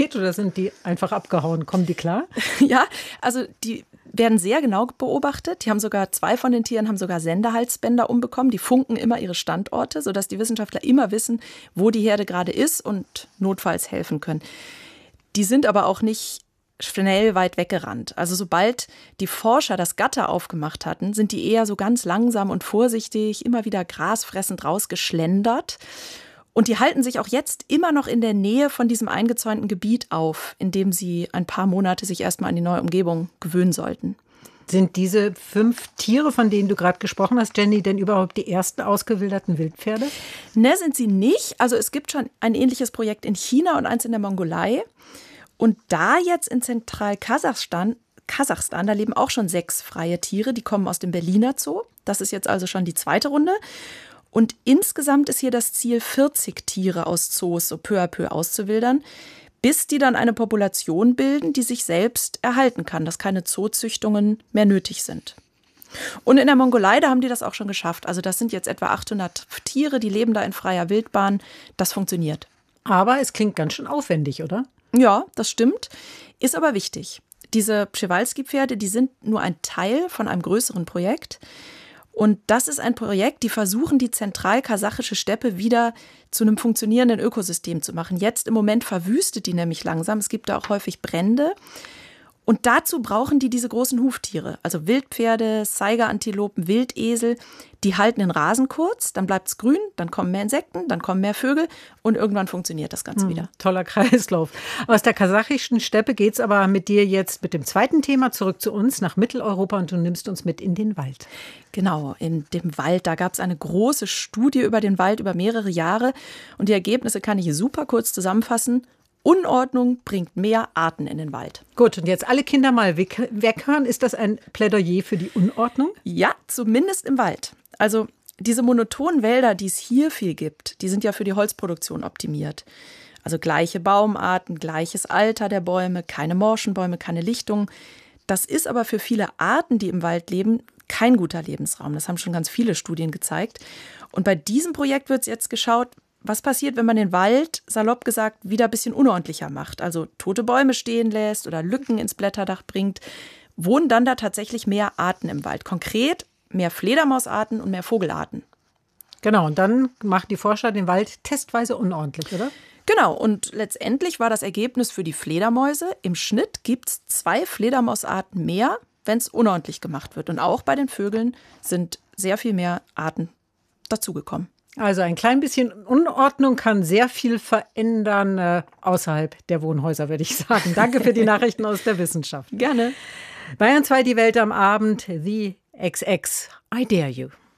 Satellit oder sind die einfach abgehauen? Kommen die klar? Ja, also die werden sehr genau beobachtet. Die haben sogar, 2 von den Tieren haben sogar Sendehalsbänder umbekommen. Die funken immer ihre Standorte, sodass die Wissenschaftler immer wissen, wo die Herde gerade ist und notfalls helfen können. Die sind aber auch nicht schnell weit weggerannt. Also sobald die Forscher das Gatter aufgemacht hatten, sind die eher so ganz langsam und vorsichtig, immer wieder grasfressend rausgeschlendert. Und die halten sich auch jetzt immer noch in der Nähe von diesem eingezäunten Gebiet auf, in dem sie ein paar Monate sich erstmal an die neue Umgebung gewöhnen sollten. Sind diese 5 Tiere, von denen du gerade gesprochen hast, Jenny, denn überhaupt die ersten ausgewilderten Wildpferde? Ne, sind sie nicht. Also es gibt schon ein ähnliches Projekt in China und eins in der Mongolei. Und da jetzt in Zentralkasachstan, da leben auch schon 6 freie Tiere, die kommen aus dem Berliner Zoo. Das ist jetzt also schon die 2. Runde. Und insgesamt ist hier das Ziel, 40 Tiere aus Zoos so peu à peu auszuwildern, bis die dann eine Population bilden, die sich selbst erhalten kann, dass keine Zoozüchtungen mehr nötig sind. Und in der Mongolei, da haben die das auch schon geschafft. Also das sind jetzt etwa 800 Tiere, die leben da in freier Wildbahn. Das funktioniert. Aber es klingt ganz schön aufwendig, oder? Ja, das stimmt. Ist aber wichtig. Diese Przewalski-Pferde, die sind nur ein Teil von einem größeren Projekt. Und das ist ein Projekt, die versuchen, die zentralkasachische Steppe wieder zu einem funktionierenden Ökosystem zu machen. Jetzt im Moment verwüstet die nämlich langsam. Es gibt da auch häufig Brände. Und dazu brauchen die diese großen Huftiere, also Wildpferde, Saiga-Antilopen, Wildesel. Die halten den Rasen kurz, dann bleibt es grün, dann kommen mehr Insekten, dann kommen mehr Vögel und irgendwann funktioniert das Ganze wieder. Toller Kreislauf. Aus der kasachischen Steppe geht es aber mit dir jetzt mit dem zweiten Thema zurück zu uns nach Mitteleuropa und du nimmst uns mit in den Wald. Genau, in dem Wald, da gab es eine große Studie über den Wald über mehrere Jahre und die Ergebnisse kann ich super kurz zusammenfassen. Unordnung bringt mehr Arten in den Wald. Gut, und jetzt alle Kinder mal weghören. Ist das ein Plädoyer für die Unordnung? Ja, zumindest im Wald. Also diese monotonen Wälder, die es hier viel gibt, die sind ja für die Holzproduktion optimiert. Also gleiche Baumarten, gleiches Alter der Bäume, keine morschen Bäume, keine Lichtung. Das ist aber für viele Arten, die im Wald leben, kein guter Lebensraum. Das haben schon ganz viele Studien gezeigt. Und bei diesem Projekt wird jetzt geschaut, was passiert, wenn man den Wald, salopp gesagt, wieder ein bisschen unordentlicher macht? Also tote Bäume stehen lässt oder Lücken ins Blätterdach bringt. Wohnen dann da tatsächlich mehr Arten im Wald? Konkret mehr Fledermausarten und mehr Vogelarten. Genau, und dann machen die Forscher den Wald testweise unordentlich, oder? Genau, und letztendlich war das Ergebnis für die Fledermäuse, im Schnitt gibt es 2 Fledermausarten mehr, wenn es unordentlich gemacht wird. Und auch bei den Vögeln sind sehr viel mehr Arten dazugekommen. Also ein klein bisschen Unordnung kann sehr viel verändern außerhalb der Wohnhäuser, würde ich sagen. Danke für die Nachrichten aus der Wissenschaft. Gerne. Bayern 2, die Welt am Abend, The XX, I Dare You.